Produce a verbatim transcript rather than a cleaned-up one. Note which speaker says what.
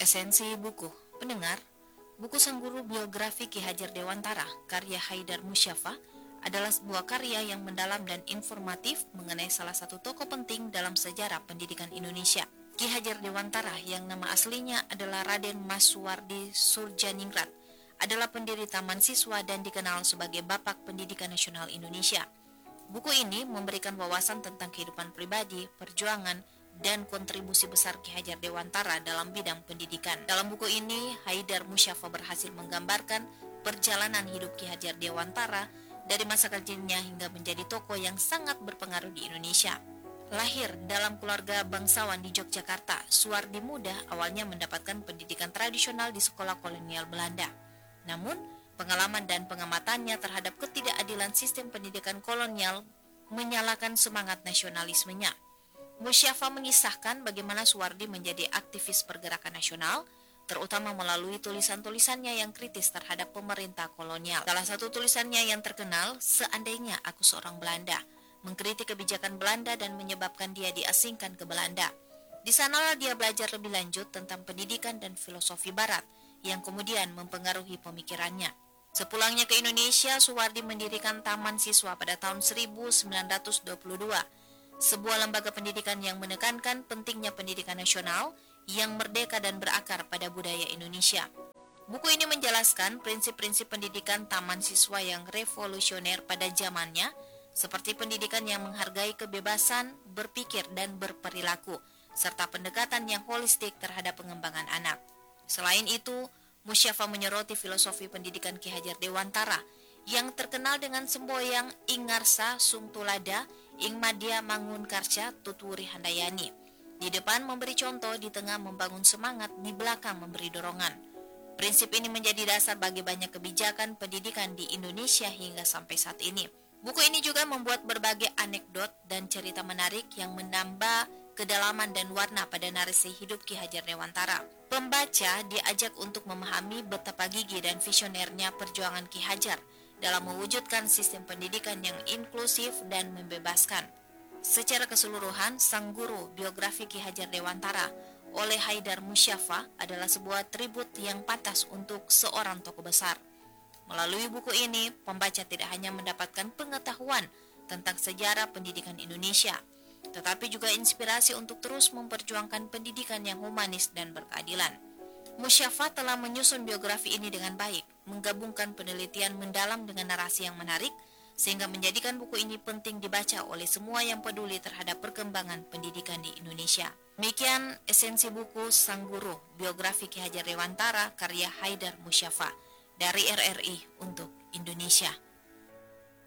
Speaker 1: Esensi buku. Pendengar, buku Sang Guru Biografi Ki Hajar Dewantara karya Haidar Musyafa adalah sebuah karya yang mendalam dan informatif mengenai salah satu tokoh penting dalam sejarah pendidikan Indonesia. Ki Hajar Dewantara yang nama aslinya adalah Raden Mas Suwardi Surjaningrat adalah pendiri Taman Siswa dan dikenal sebagai Bapak Pendidikan Nasional Indonesia. Buku ini memberikan wawasan tentang kehidupan pribadi, perjuangan, dan kontribusi besar Ki Hajar Dewantara dalam bidang pendidikan. Dalam buku ini, Haidar Musyafa berhasil menggambarkan perjalanan hidup Ki Hajar Dewantara dari masa kecilnya hingga menjadi tokoh yang sangat berpengaruh di Indonesia. Lahir dalam keluarga bangsawan di Yogyakarta, Suwardi muda awalnya mendapatkan pendidikan tradisional di sekolah kolonial Belanda. Namun, pengalaman dan pengamatannya terhadap ketidakadilan sistem pendidikan kolonial menyalakan semangat nasionalismenya. Musyafa mengisahkan bagaimana Suwardi menjadi aktivis pergerakan nasional, terutama melalui tulisan-tulisannya yang kritis terhadap pemerintah kolonial. Salah satu tulisannya yang terkenal, Seandainya Aku Seorang Belanda, mengkritik kebijakan Belanda dan menyebabkan dia diasingkan ke Belanda. Di sanalah dia belajar lebih lanjut tentang pendidikan dan filosofi Barat, yang kemudian mempengaruhi pemikirannya. Sepulangnya ke Indonesia, Suwardi mendirikan Taman Siswa pada tahun seribu sembilan ratus dua puluh dua, sebuah lembaga pendidikan yang menekankan pentingnya pendidikan nasional yang merdeka dan berakar pada budaya Indonesia. Buku ini menjelaskan prinsip-prinsip pendidikan Taman Siswa yang revolusioner pada zamannya, seperti pendidikan yang menghargai kebebasan, berpikir, dan berperilaku, serta pendekatan yang holistik terhadap pengembangan anak. Selain itu, Musyafa menyoroti filosofi pendidikan Ki Hajar Dewantara yang terkenal dengan semboyang Ingarsa Sungtulada, Ing Madya Mangun Karca Tutwuri Handayani. Di depan memberi contoh, di tengah membangun semangat, di belakang memberi dorongan. Prinsip ini menjadi dasar bagi banyak kebijakan pendidikan di Indonesia hingga sampai saat ini. Buku ini juga membuat berbagai anekdot dan cerita menarik yang menambah kedalaman dan warna pada narasi hidup Ki Hajar Dewantara. Pembaca diajak untuk memahami betapa gigih dan visionernya perjuangan Ki Hajar dalam mewujudkan sistem pendidikan yang inklusif dan membebaskan. Secara keseluruhan, Sang Guru Biografi Ki Hajar Dewantara oleh Haidar Musyafa adalah sebuah tribut yang pantas untuk seorang tokoh besar. Melalui buku ini, pembaca tidak hanya mendapatkan pengetahuan tentang sejarah pendidikan Indonesia, tetapi juga inspirasi untuk terus memperjuangkan pendidikan yang humanis dan berkeadilan. Musyafa telah menyusun biografi ini dengan baik, menggabungkan penelitian mendalam dengan narasi yang menarik, sehingga menjadikan buku ini penting dibaca oleh semua yang peduli terhadap perkembangan pendidikan di Indonesia. Demikian esensi buku Sang Guru Biografi Ki Hajar Dewantara karya Haidar Musyafa dari R R I untuk Indonesia.